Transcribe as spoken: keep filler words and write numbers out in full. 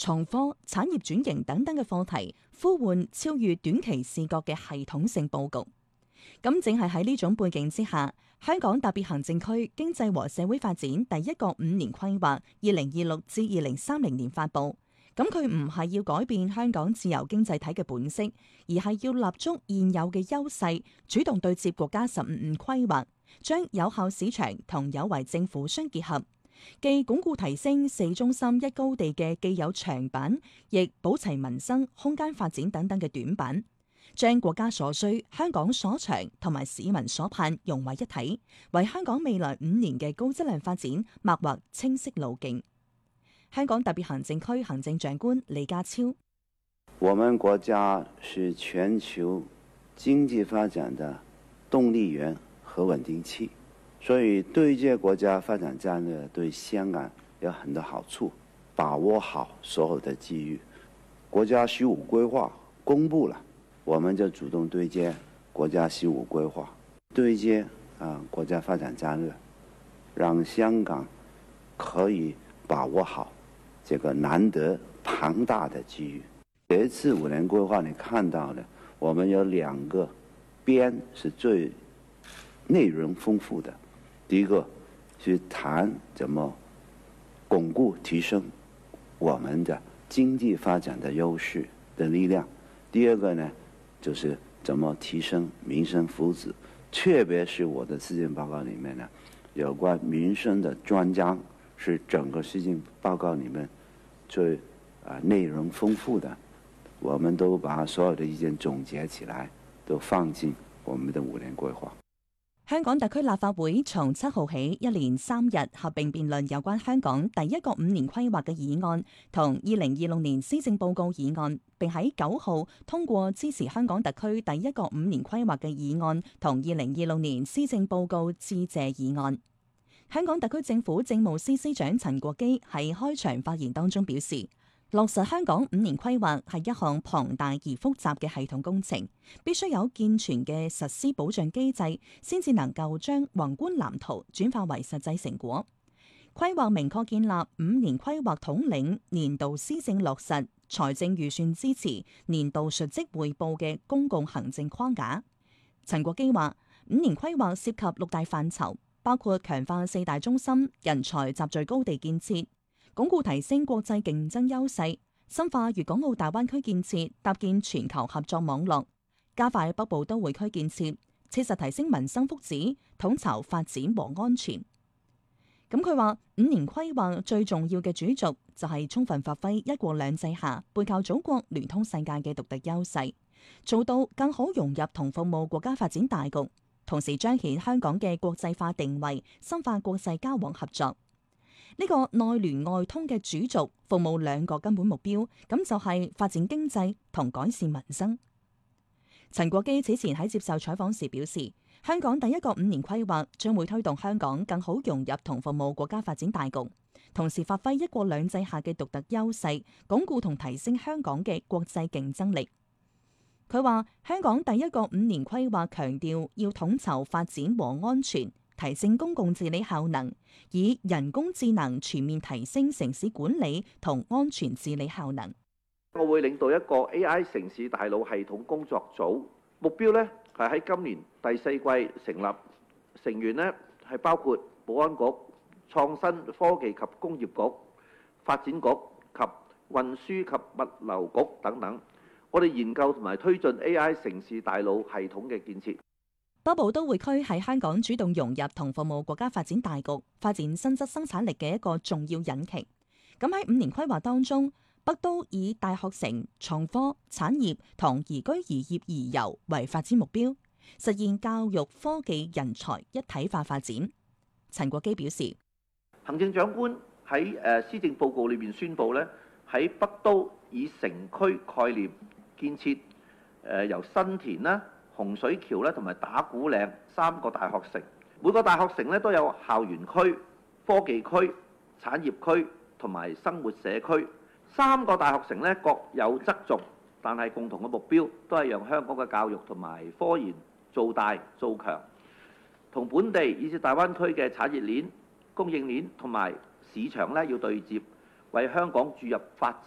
創科、產業轉型等等嘅課題，呼喚超越短期視角嘅系統性佈局。咁正係喺呢種背景之下，香港特別行政區經濟和社會發展第一個五年規劃（二零二六至二零三零年）發布。咁佢唔係要改變香港自由經濟體嘅本色，而係要立足現有嘅優勢，主動對接國家十五五規劃，將有效市場同有為政府相結合，既鞏固提升四中心一高地嘅既有長板，亦保齊民生、空間發展等等嘅短板，將國家所需、香港所長同埋市民所盼融為一體，為香港未來五年嘅高質量發展擘劃清晰路徑。香港特別行政區行政長官李家超： 我們國家是全球經濟發展的動力源和穩定器，所以對接國家發展戰略對香港有很多好處，把握好所有的機遇。國家十五規劃公布了，我們就主動對接國家十五規劃，對接啊國家發展戰略，讓香港可以把握好這個難得龐大的機遇。這一次五年規劃，你看到的，我們有兩個邊是最內容豐富的。第一個是談怎麼鞏固提升我們的經濟發展的優勢的力量。第二個呢，就是怎麼提升民生福祉。特別是我的施政報告裡面呢，有關民生的專章是整個施政報告裡面最啊內容豐富的，我們都把所有的意見總結起來，都放進我們的五年規劃。 香港特區立法會從七號起一連三日合併辯論有關香港第一個五年規劃嘅議案同二零二六年施政報告議案，並喺九號通過支持香港特區第一個五年規劃嘅議案同二零二六年施政報告致謝議案。香港特區政府政務司司長陳國基喺開場發言當中表示，落實香港五年規劃係一項龐大而複雜嘅系統工程，必須有健全嘅實施保障機制，先至能夠將宏觀藍圖轉化為實際成果。規劃明確建立五年規劃統領、年度施政落實、財政預算支持、年度述職匯報嘅公共行政框架。陳國基話，五年規劃涉及六大範疇，包括強化四大中心、人才集聚高地建設，鞏固提升國際競爭優勢，深化粵港澳大灣區建設，搭建全球合作網絡，加快北部都會區建設，切實提升民生福祉，統籌發展和安全。咁佢話，五年規劃最重要嘅主軸就係充分發揮一國兩制下背靠祖國、聯通世界嘅獨特優勢，做到更好融入同服務國家發展大局，同時彰顯香港嘅國際化定位，深化國際交往合作。呢個內聯外通嘅主軸，服務兩個根本目標，咁就係發展經濟同改善民生。陳國基此前喺接受採訪時表示，香港第一個五年規劃將會推動香港更好融入同服務國家發展大局，同時發揮一國兩制下嘅獨特優勢，鞏固同提升香港嘅國際競爭力。佢話，香港第一個五年規劃強調要統籌發展和安全，提升公共治理效能，以人工智能全面提升城市管理同安全治理效能。 我會領導一個 A I 城市大腦系統工作組，目標呢係喺今年第四季成立，成員呢係包括保安局、創新科技及工業局、發展局及運輸及物流局等等。我哋研究同埋推進 A I 城市大腦系統嘅建設。 北部都會區係香港主動融入同服務國家發展大局、發展新質生產力嘅一個重要引擎。咁喺五年規劃當中，北都以大學城、創科、產業同宜居宜業宜遊為發展目標，實現教育、科技、人才一體化發展。陳國基表示， 行政長官喺誒施政報告裏邊宣布咧，喺北都以城區概念建設誒由新田啦、洪水橋咧同埋打鼓嶺三個大學城，每個大學城咧都有校園區、科技區、產業區同埋生活社區。三個大學城咧各有側重，但係共同嘅目標都係讓香港嘅教育同埋科研做大做強，同本地以至大灣區嘅產業鏈、供應鏈同埋市場咧要對接，為香港注入發